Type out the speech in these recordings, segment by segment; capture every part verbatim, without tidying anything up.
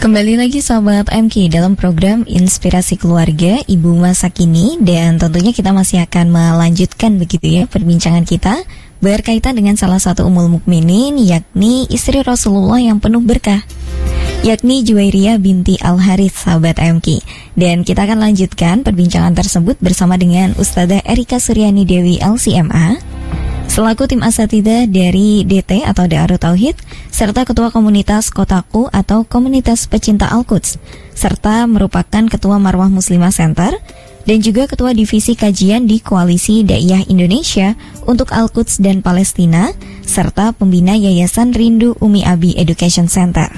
Kembali lagi sahabat M K dalam program Inspirasi Keluarga Ibu Masa Kini, dan tentunya kita masih akan melanjutkan begitu ya perbincangan kita berkaitan dengan salah satu ummul mukminin, yakni istri Rasulullah yang penuh berkah, yakni Juwairiyah binti Al-Harits, sahabat M K. Dan kita akan lanjutkan perbincangan tersebut bersama dengan Ustadzah Erika Suryani Dewi L C M A selaku tim asatidzah dari D T atau Darut Tauhid, serta ketua komunitas Kotaku atau komunitas pecinta Al-Quds, serta merupakan ketua Marwah Muslimah Center dan juga ketua divisi kajian di Koalisi Daiyah Indonesia untuk Al-Quds dan Palestina, serta pembina Yayasan Rindu Umi Abi Education Center.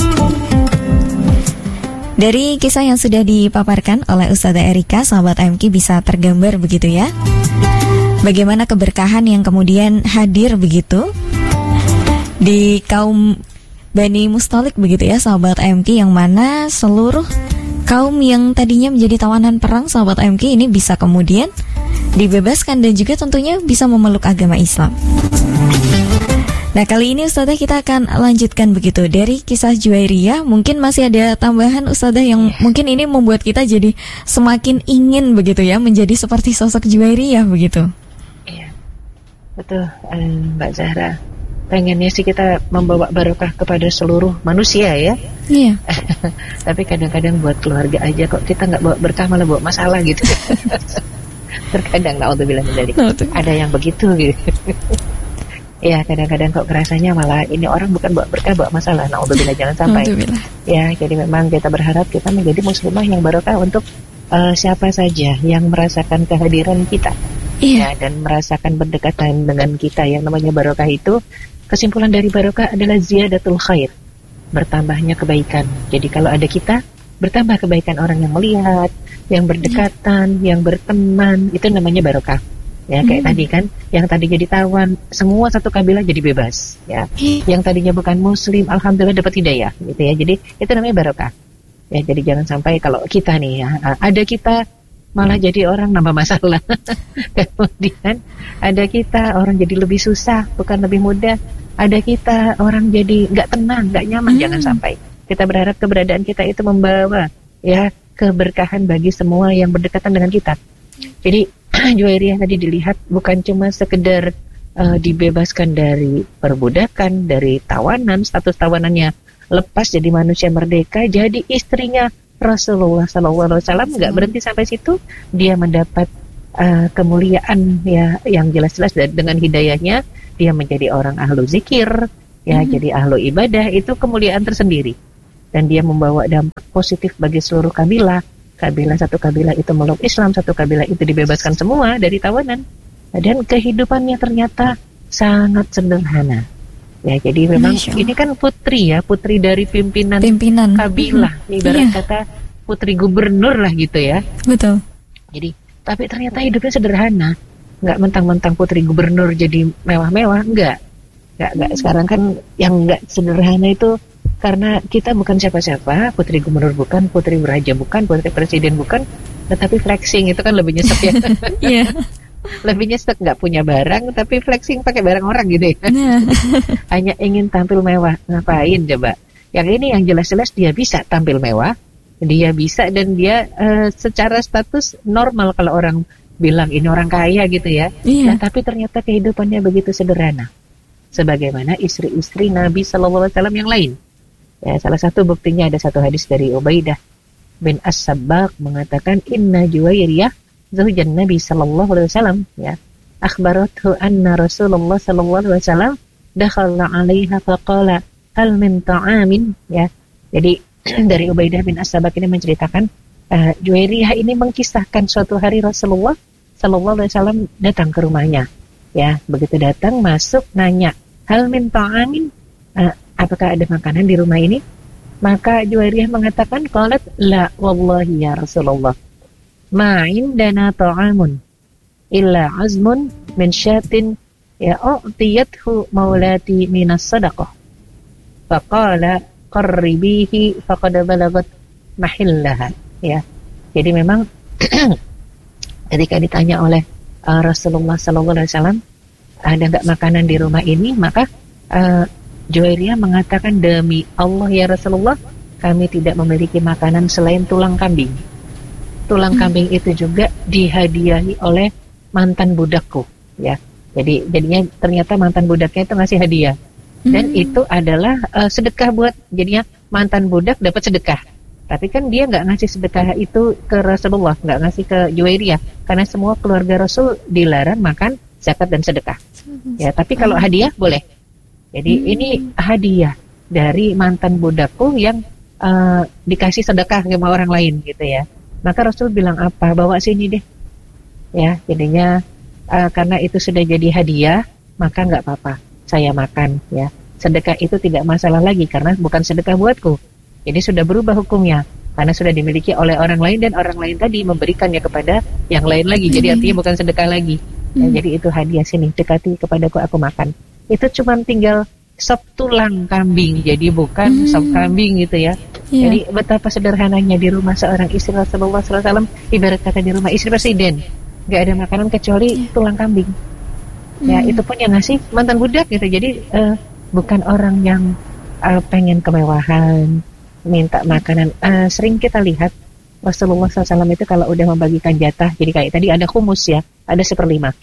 Dari kisah yang sudah dipaparkan oleh Ustadzah Erika, sahabat M K bisa tergambar begitu ya, bagaimana keberkahan yang kemudian hadir begitu di kaum Bani Mustalik begitu ya, sahabat M K, yang mana seluruh kaum yang tadinya menjadi tawanan perang, sahabat M K, ini bisa kemudian dibebaskan dan juga tentunya bisa memeluk agama Islam. Nah, kali ini Ustadzah kita akan lanjutkan begitu dari kisah Juwairiyah. Mungkin masih ada tambahan Ustadzah yang mungkin ini membuat kita jadi semakin ingin begitu ya menjadi seperti sosok Juwairiyah begitu. Iya, betul, Mbak Zahra. Pengennya sih kita membawa barokah kepada seluruh manusia ya. Iya. Tapi kadang-kadang buat keluarga aja kok kita nggak bawa berkah, malah bawa masalah gitu. Terkadang naudzubillah min dzalik. Ada yang begitu gitu. Ya, kadang-kadang kok kerasanya malah ini orang bukan bawa berkah, bawa masalah. Naudzubillah, jangan sampai. Ya, jadi memang kita berharap kita menjadi muslimah yang barokah untuk uh, siapa saja yang merasakan kehadiran kita. Iya. Ya, dan merasakan berdekatan dengan kita. Yang namanya barokah itu, kesimpulan dari barokah adalah ziyadatul khair, bertambahnya kebaikan. Jadi kalau ada kita, bertambah kebaikan orang yang melihat, yang berdekatan, iya, yang berteman, itu namanya barokah. Ya, kayak hmm. tadi kan, yang tadi jadi tawan, semua satu kabilah jadi bebas. Ya, yang tadinya bukan muslim, alhamdulillah dapat hidayah, gitu ya. Jadi itu namanya barokah. Ya, jadi jangan sampai kalau kita nih ya, ada kita malah jadi orang nambah masalah. Kemudian ada kita orang jadi lebih susah, bukan lebih mudah. Ada kita orang jadi nggak tenang, nggak nyaman. Hmm. Jangan sampai. Kita berharap keberadaan kita itu membawa ya keberkahan bagi semua yang berdekatan dengan kita. Jadi Juwairiyah tadi dilihat bukan cuma sekedar uh, dibebaskan dari perbudakan, dari tawanan, status tawanannya lepas jadi manusia merdeka, jadi istrinya Rasulullah Sallallahu Alaihi Wasallam. Nggak berhenti sampai situ, dia mendapat uh, kemuliaan ya yang jelas-jelas dengan hidayahnya dia menjadi orang ahlu zikir, ya mm-hmm. jadi ahlu ibadah, itu kemuliaan tersendiri. Dan dia membawa dampak positif bagi seluruh kabilah. Kabilah satu kabilah itu meluk Islam, satu kabilah itu dibebaskan semua dari tawanan. Dan kehidupannya ternyata sangat sederhana. Ya, jadi memang ini kan putri ya, putri dari pimpinan, pimpinan. kabilah. Mm-hmm. Ibarat yeah. kata putri gubernur lah gitu ya. Betul. Jadi, tapi ternyata hidupnya sederhana. Nggak mentang-mentang putri gubernur jadi mewah-mewah, enggak. Enggak, enggak. Sekarang kan yang enggak sederhana itu karena kita bukan siapa-siapa, putri gubernur bukan, putri raja bukan, putri presiden bukan, tetapi flexing itu kan lebih nyesek ya. Iya. Lebih nyesek, nggak punya barang tapi flexing pakai barang orang gitu ya. Nah. Hanya ingin tampil mewah, ngapain coba? Yang ini yang jelas-jelas dia bisa tampil mewah, dia bisa dan dia uh, secara status normal kalau orang bilang ini orang kaya gitu ya. Iya. Nah, tapi ternyata kehidupannya begitu sederhana. Sebagaimana istri-istri Nabi Sallallahu Alaihi Wasallam yang lain. Ya, salah satu buktinya ada satu hadis dari Ubaidah bin As-Sabbaq mengatakan inna Juwairiyah zaujan Nabi sallallahu alaihi wasallam ya akhbarathu anna Rasulullah sallallahu alaihi wasallam dakhala 'alaiha faqala hal min ta'amin ya. Jadi dari Ubaidah bin As-Sabbaq ini menceritakan uh, Juwairiyah ini mengkisahkan suatu hari Rasulullah sallallahu alaihi wasallam datang ke rumahnya. Ya, begitu datang masuk nanya hal min ta'amin, uh, apakah ada makanan di rumah ini? Maka Juwairiyah mengatakan, qalat la wallahi ya Rasulullah, ma indana ta'amun illa azmun min syatin ya u'tiyathu maulati minas sadaqah. Faqala qarribihi faqad balagat mahillaha. Ya. Jadi memang ketika ditanya oleh uh, Rasulullah sallallahu alaihi wasallam, ada enggak makanan di rumah ini? Maka uh, Juwairiyah mengatakan, demi Allah ya Rasulullah, kami tidak memiliki makanan selain tulang kambing. Tulang hmm. kambing itu juga dihadiahi oleh mantan budakku, ya. Jadi jadinya ternyata mantan budaknya itu ngasih hadiah. Dan hmm. itu adalah uh, sedekah buat, jadinya mantan budak dapat sedekah. Tapi kan dia nggak ngasih sedekah itu ke Rasulullah, nggak ngasih ke Juwairiyah, karena semua keluarga Rasul dilarang makan zakat dan sedekah. Ya, tapi kalau hadiah boleh. Jadi hmm. ini hadiah dari mantan budakku yang uh, dikasih sedekah sama orang lain gitu ya. Maka Rasul bilang apa? Bawa sini deh. Ya, jadinya uh, karena itu sudah jadi hadiah, maka nggak apa-apa. Saya makan ya. Sedekah itu tidak masalah lagi karena bukan sedekah buatku. Jadi sudah berubah hukumnya karena sudah dimiliki oleh orang lain dan orang lain tadi memberikannya kepada yang lain lagi. Jadi artinya bukan sedekah lagi. Ya, hmm. Jadi itu hadiah, sini dekati kepadaku, aku makan. Itu cuma tinggal sop tulang kambing, jadi bukan hmm. sop kambing gitu ya. Yeah. Jadi betapa sederhananya di rumah seorang istri Rasulullah shallallahu alaihi wasallam, ibarat kata di rumah istri presiden, nggak ada makanan kecuali yeah. tulang kambing. Hmm. Ya itu pun yang ngasih mantan budak gitu. Jadi uh, bukan orang yang uh, pengen kemewahan, minta makanan. Uh, sering kita lihat Rasulullah shallallahu alaihi wasallam itu kalau udah membagikan jatah, jadi kayak tadi ada khumus ya, ada seperlima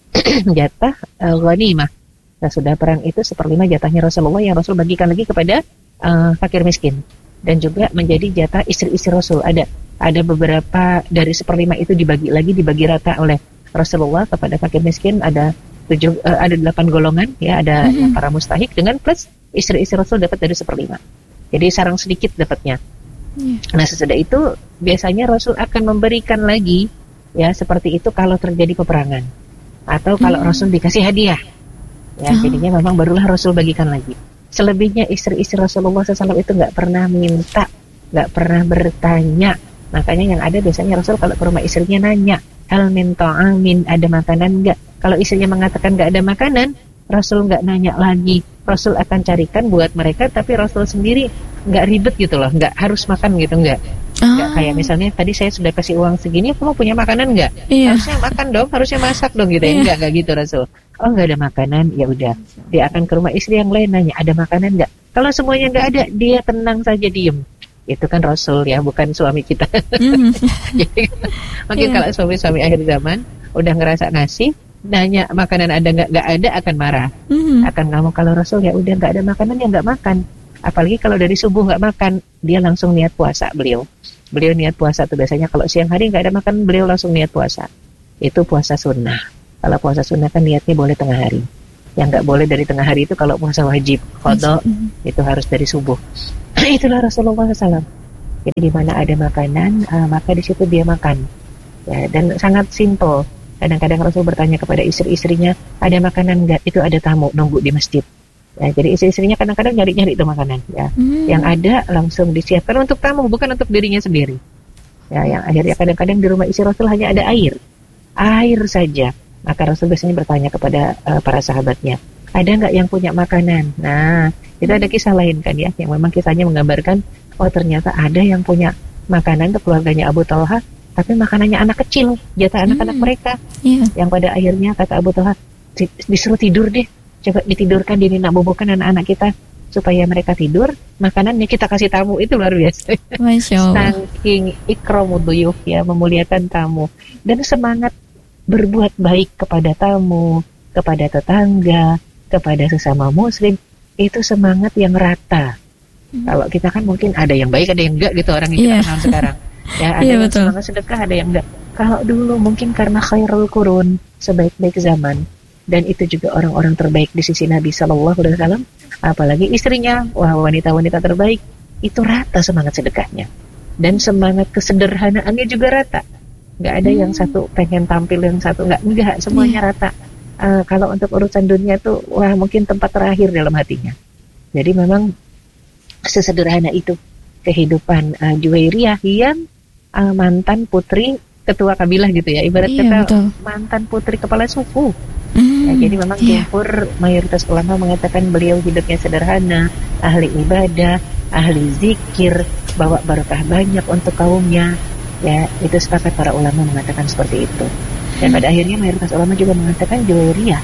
jatah uh, ghanimah. Nah, sudah perang itu seperlima jatahnya Rasulullah yang Rasul bagikan lagi kepada uh, fakir miskin, dan juga menjadi jatah istri-istri Rasul. Ada ada beberapa dari seperlima itu dibagi lagi, dibagi rata oleh Rasulullah kepada fakir miskin. Ada tujuh, uh, ada delapan golongan ya, ada mm-hmm. para mustahik dengan plus istri-istri Rasul dapat dari seperlima. Jadi sarang sedikit dapatnya. Yeah. Nah, sesudah itu biasanya Rasul akan memberikan lagi ya seperti itu kalau terjadi peperangan atau kalau mm-hmm. Rasul dikasih hadiah. Ya, oh. jadinya memang barulah Rasul bagikan lagi. Selebihnya istri-istri Rasulullah shallallahu alaihi wasallam itu nggak pernah minta, nggak pernah bertanya. Makanya yang ada biasanya Rasul kalau ke rumah istrinya nanya, hal min ta'amin, ada makanan nggak? Kalau istrinya mengatakan nggak ada makanan, Rasul nggak nanya lagi. Rasul akan carikan buat mereka, tapi Rasul sendiri nggak ribet gitu loh, nggak harus makan gitu, nggak. Nggak kayak misalnya tadi saya sudah kasih uang segini, kamu punya makanan nggak? Iya. Harusnya makan dong, harusnya masak dong gitu ya. Nggak, nggak gitu Rasul. Oh nggak ada makanan, ya udah. Dia akan ke rumah istri yang lain nanya, ada makanan nggak? Kalau semuanya nggak ada, dia tenang saja diem. Itu kan Rasul ya, bukan suami kita. Mm. Jadi mungkin yeah. kalau suami-suami akhir zaman udah ngerasa ngasih, nanya makanan ada nggak? Nggak ada akan marah. Mm. Akan kamu kalau Rasul ya udah nggak ada makanan ya nggak makan. Apalagi kalau dari subuh nggak makan, dia langsung niat puasa beliau. Beliau niat puasa tuh biasanya kalau siang hari nggak ada makan, beliau langsung niat puasa. Itu puasa sunnah. Kalau puasa sunnah kan niatnya boleh tengah hari. Yang nggak boleh dari tengah hari itu kalau puasa wajib qada itu harus dari subuh. Itulah Rasulullah shallallahu alaihi wasallam. Jadi di mana ada makanan, uh, maka di situ dia makan. Ya, dan sangat simple. Kadang-kadang Rasul bertanya kepada istri-istrinya, ada makanan nggak? Itu ada tamu nunggu di masjid. Ya, jadi istri-istrinya kadang-kadang nyari-nyari itu makanan. Ya, hmm. yang ada langsung disiapkan untuk tamu, bukan untuk dirinya sendiri. Ya, yang akhirnya kadang-kadang di rumah istri Rasul hanya ada air, air saja. Maka Rasul biasanya bertanya kepada uh, para sahabatnya, ada nggak yang punya makanan? Nah, itu ada kisah lain kan ya, yang memang kisahnya menggambarkan, oh ternyata ada yang punya makanan untuk keluarganya Abu Talha, tapi makanannya anak kecil, jatah anak-anak hmm. mereka. Yeah. Yang pada akhirnya kata Abu Talha, disuruh tidur deh, coba ditidurkan, dininak bobokan anak-anak kita supaya mereka tidur, makanannya kita kasih tamu. Itu luar biasa. Masya Allah. Saking ikramu duyuf ya, memuliakan tamu dan semangat berbuat baik kepada tamu, kepada tetangga, kepada sesama muslim, itu semangat yang rata. Hmm. Kalau kita kan mungkin ada yang baik, ada yang enggak gitu orang yang yeah. kita kenal sekarang. Ya, ada yeah, yang betul. Semangat sedekah, ada yang enggak. Kalau dulu mungkin karena khairul qurun, sebaik-baik zaman, dan itu juga orang-orang terbaik di sisi Nabi Sallallahu Alaihi Wasallam, apalagi istrinya, wah wanita-wanita terbaik, itu rata semangat sedekahnya. Dan semangat kesederhanaannya juga rata. Nggak ada hmm. yang satu pengen tampil, yang satu nggak, enggak, semuanya yeah. rata. Uh, kalau untuk urusan dunia tuh, wah mungkin tempat terakhir dalam hatinya. Jadi memang sesederhana itu kehidupan uh, Juwairiyah yang uh, mantan putri ketua kabilah gitu ya, ibarat yeah, kata betul. Mantan putri kepala suku. Mm, ya, jadi memang yeah. jumhur mayoritas ulama mengatakan beliau hidupnya sederhana, ahli ibadah, ahli zikir, bawa barokah banyak untuk kaumnya. Ya, itu sepakat para ulama mengatakan seperti itu. Dan pada akhirnya mayoritas ulama juga mengatakan Juwairiyah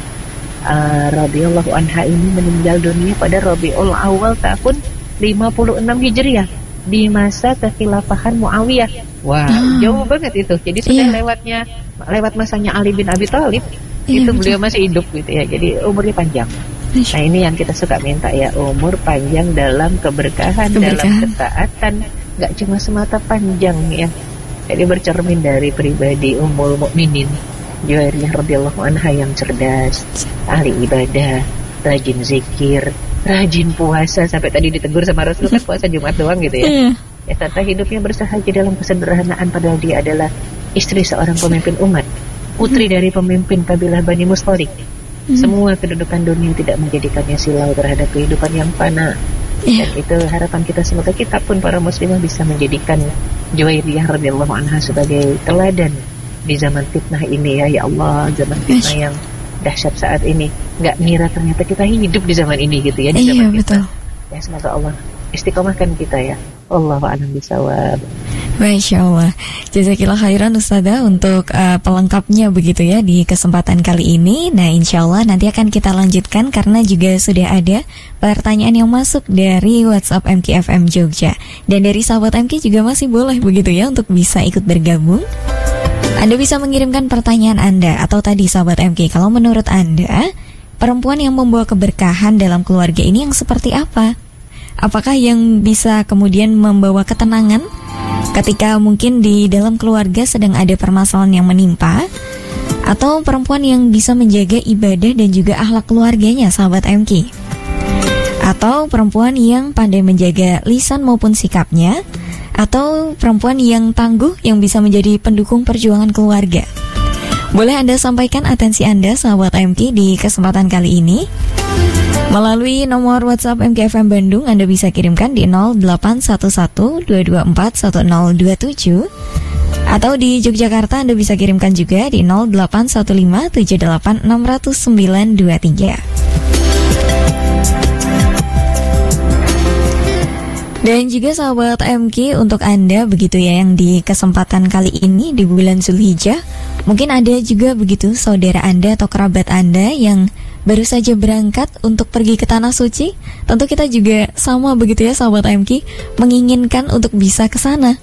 uh, radhiyallahu anha ini meninggal dunia pada Rabiul Awal tahun lima puluh enam Hijriah. di masa kekhilafahan Muawiyah. Wah, oh. jauh banget itu. Jadi sudah yeah. lewatnya lewat masanya Ali bin Abi Thalib, yeah, itu beliau betul. masih hidup gitu ya. Jadi umurnya panjang. Nah, ini yang kita suka minta ya, umur panjang dalam keberkahan, keberkahan. dalam ketaatan, nggak cuma semata panjang ya. Jadi bercermin dari pribadi Ummul Mukminin Juwairiyah radhiyallahu anha yang cerdas, ahli ibadah, rajin zikir, rajin puasa, sampai tadi ditegur sama Rasul kan puasa Jumat doang gitu ya. Yeah. Ya, tata hidupnya bersahaja dalam kesederhanaan, padahal dia adalah istri seorang pemimpin umat, putri mm. dari pemimpin kabilah Bani Mustalik. Mm. Semua kedudukan dunia tidak menjadikannya silau terhadap kehidupan yang fana. Yeah. Dan itu harapan kita, semoga kita pun para muslimah bisa menjadikan Juwairiyah radhiyallahu anha sebagai teladan di zaman fitnah ini ya. Ya Allah, zaman fitnah yang dahsyat saat ini. Nggak ngira ternyata kita hidup di zaman ini gitu ya, di zaman iya, kita. Betul. Ya, semoga Allah istiqomahkan kita ya. Allahu a'lam bishawab. Masya Allah. Jazakillah khairan Ustazah untuk uh, pelengkapnya begitu ya di kesempatan kali ini. Nah, insya Allah nanti akan kita lanjutkan karena juga sudah ada pertanyaan yang masuk dari WhatsApp M K F M Jogja. Dan dari sahabat M K juga masih boleh begitu ya untuk bisa ikut bergabung. Anda bisa mengirimkan pertanyaan Anda atau tadi sahabat M K, kalau menurut Anda perempuan yang membawa keberkahan dalam keluarga ini yang seperti apa? Apakah yang bisa kemudian membawa ketenangan ketika mungkin di dalam keluarga sedang ada permasalahan yang menimpa? Atau perempuan yang bisa menjaga ibadah dan juga akhlak keluarganya, sahabat M K? Atau perempuan yang pandai menjaga lisan maupun sikapnya? Atau perempuan yang tangguh yang bisa menjadi pendukung perjuangan keluarga? Boleh Anda sampaikan atensi Anda, sahabat M K, di kesempatan kali ini. Melalui nomor WhatsApp M K F M Bandung, Anda bisa kirimkan di nol delapan satu satu dua dua empat satu nol dua tujuh. Atau di Yogyakarta Anda bisa kirimkan juga di nol delapan satu lima tujuh delapan enam nol sembilan dua tiga. Dan juga sahabat M K, untuk Anda begitu ya yang di kesempatan kali ini di bulan Zulhijjah, mungkin ada juga begitu saudara Anda atau kerabat Anda yang baru saja berangkat untuk pergi ke Tanah Suci. Tentu kita juga sama begitu ya sahabat M K, menginginkan untuk bisa ke sana.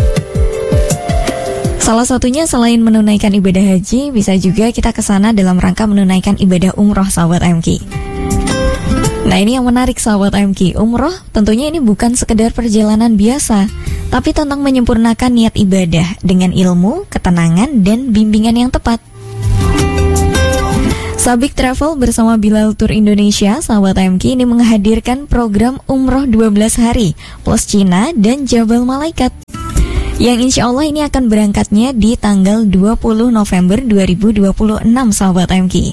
Salah satunya selain menunaikan ibadah haji, bisa juga kita ke sana dalam rangka menunaikan ibadah umroh sahabat M K. Nah, ini yang menarik sahabat M K. Umroh tentunya ini bukan sekedar perjalanan biasa, tapi tentang menyempurnakan niat ibadah dengan ilmu, ketenangan, dan bimbingan yang tepat. Sabik Travel bersama Bilal Tour Indonesia, sahabat M K, ini menghadirkan program umroh dua belas hari plus Cina dan Jabal Malaikat, yang insya Allah ini akan berangkatnya di tanggal dua puluh November dua ribu dua puluh enam, sahabat M K.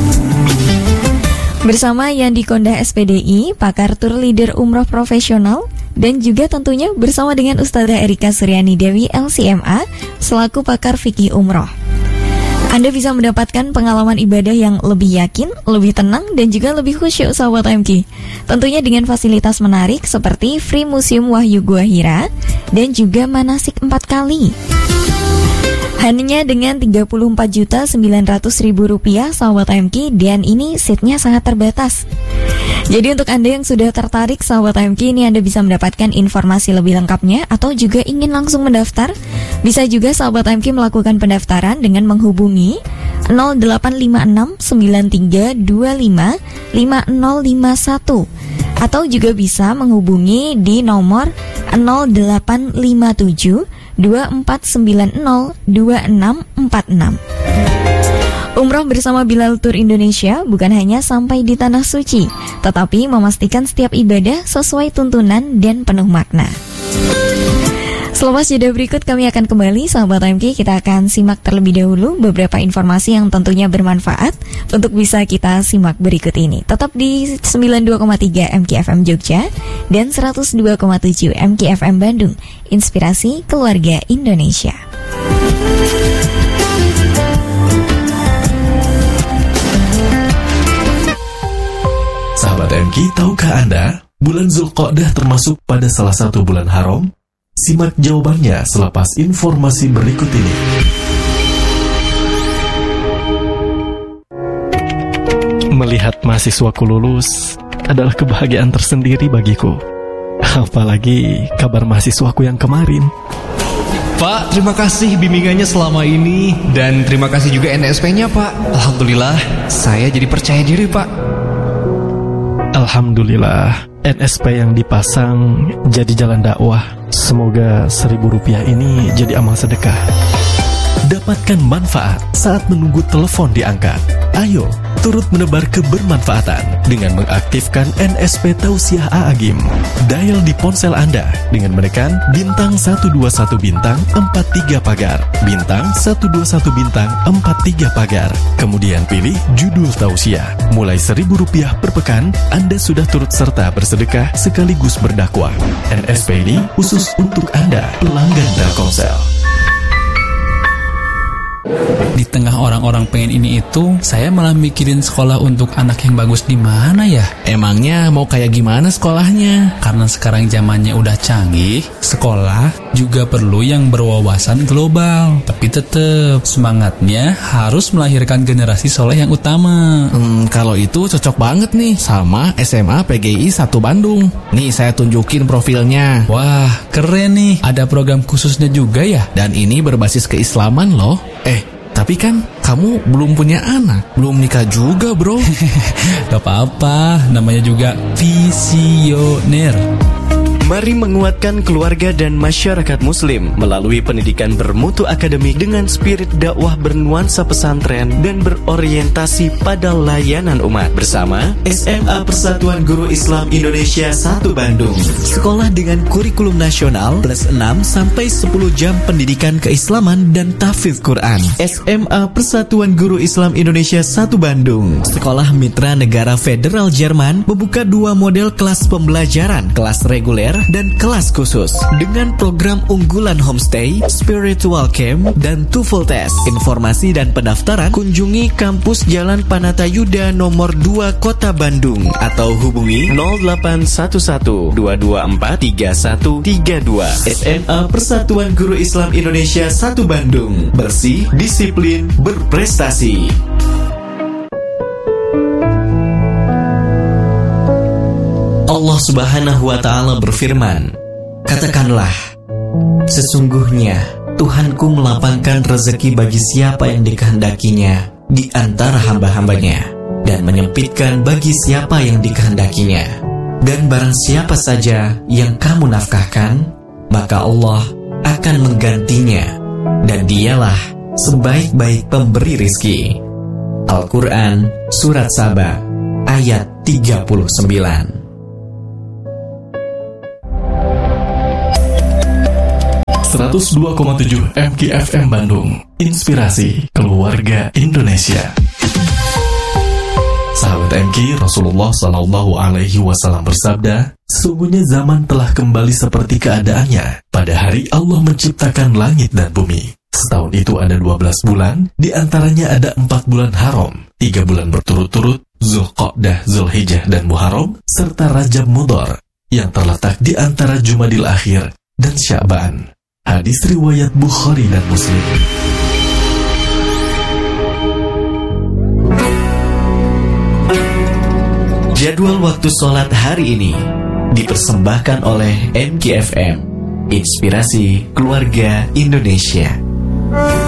Bersama Yandi Kondah S P D I, pakar tur leader umroh profesional, dan juga tentunya bersama dengan Ustazah Erika Suryani Dewi L C M A selaku pakar fikih umroh. Anda bisa mendapatkan pengalaman ibadah yang lebih yakin, lebih tenang, dan juga lebih khusyuk, sahabat M K. Tentunya dengan fasilitas menarik seperti free museum Wahyu Gua Hira dan juga manasik empat kali. Hanya dengan tiga puluh empat juta sembilan ratus ribu rupiah, sahabat M K, dan ini seatnya sangat terbatas. Jadi untuk Anda yang sudah tertarik, sahabat M K, ini Anda bisa mendapatkan informasi lebih lengkapnya atau juga ingin langsung mendaftar. Bisa juga sahabat M K melakukan pendaftaran dengan menghubungi nol delapan lima enam sembilan tiga dua lima lima nol lima satu atau juga bisa menghubungi di nomor nol delapan lima tujuh dua empat sembilan nol dua enam empat enam. Umroh bersama Bilal Tour Indonesia bukan hanya sampai di Tanah Suci, tetapi memastikan setiap ibadah sesuai tuntunan dan penuh makna. Selepas jeda berikut kami akan kembali, sahabat M K. Kita akan simak terlebih dahulu beberapa informasi yang tentunya bermanfaat untuk bisa kita simak berikut ini. Tetap di sembilan puluh dua koma tiga M K F M Jogja dan seratus dua koma tujuh M K F M Bandung. Inspirasi keluarga Indonesia. Sahabat M K, tahukah Anda bulan Zulqa'dah termasuk pada salah satu bulan haram? Simak jawabannya selepas informasi berikut ini. Melihat mahasiswaku lulus adalah kebahagiaan tersendiri bagiku. Apalagi kabar mahasiswaku yang kemarin. Pak, terima kasih bimbingannya selama ini. Dan terima kasih juga N S P-nya, Pak. Alhamdulillah, saya jadi percaya diri, Pak. Alhamdulillah, N S P yang dipasang jadi jalan dakwah. Semoga seribu rupiah ini jadi amal sedekah. Dapatkan manfaat saat menunggu telepon diangkat. Ayo, turut menebar kebermanfaatan dengan mengaktifkan N S P Tausiah A'agim. Dial di ponsel Anda dengan menekan bintang satu dua satu bintang empat tiga pagar, bintang satu dua satu bintang empat tiga pagar. Kemudian pilih judul Tausiah. Mulai seribu rupiah per pekan, Anda sudah turut serta bersedekah sekaligus berdakwah. N S P ini khusus untuk Anda, pelanggan Telkomsel. Di tengah orang-orang pengen ini itu, saya malah mikirin sekolah untuk anak yang bagus di mana ya? Emangnya mau kayak gimana sekolahnya? Karena sekarang zamannya udah canggih, sekolah juga perlu yang berwawasan global. Tapi tetap semangatnya harus melahirkan generasi soleh yang utama. Hmm, kalau itu cocok banget nih sama S M A P G I satu Bandung. Nih saya tunjukin profilnya. Wah, keren nih. Ada program khususnya juga ya? Dan ini berbasis keislaman loh. Eh, tapi kan kamu belum punya anak, belum nikah juga, bro. Gak apa-apa, namanya juga visioner. Mari menguatkan keluarga dan masyarakat muslim melalui pendidikan bermutu akademik dengan spirit dakwah bernuansa pesantren dan berorientasi pada layanan umat bersama S M A Persatuan Guru Islam Indonesia satu Bandung. Sekolah dengan kurikulum nasional plus enam sampai sepuluh jam pendidikan keislaman dan tahfidz Quran. S M A Persatuan Guru Islam Indonesia satu Bandung. Sekolah Mitra Negara Federal Jerman membuka dua model kelas pembelajaran, kelas reguler dan kelas khusus dengan program unggulan homestay, spiritual camp, dan TOEFL test. Informasi dan pendaftaran kunjungi kampus Jalan Panatayuda nomor dua Kota Bandung atau hubungi nol delapan satu satu dua dua empat tiga satu tiga dua. S M A Persatuan Guru Islam Indonesia satu Bandung. Bersih, disiplin, berprestasi. Allah Subhanahu wa Ta'ala berfirman, katakanlah, sesungguhnya Tuhanku melapangkan rezeki bagi siapa yang dikehendakinya di antara hamba-hambanya, dan menyempitkan bagi siapa yang dikehendakinya. Dan barang siapa saja yang kamu nafkahkan, maka Allah akan menggantinya, dan dialah sebaik-baik pemberi rizki. Al-Quran Surat Saba ayat tiga puluh sembilan. seratus dua koma tujuh M K F M Bandung, inspirasi keluarga Indonesia. Sahabat M K, Rasulullah Shallallahu Alaihi Wasallam bersabda, sesungguhnya zaman telah kembali seperti keadaannya pada hari Allah menciptakan langit dan bumi. Setahun itu ada dua belas bulan, di antaranya ada empat bulan haram, tiga bulan berturut-turut, Zulqa'dah, Zulhijjah, dan Muharram, serta Rajab Mudhar, yang terletak di antara Jumadil Akhir dan Sya'ban. Hadis riwayat Bukhari dan Muslim. Jadwal waktu sholat hari ini dipersembahkan oleh M K F M, Inspirasi Keluarga Indonesia.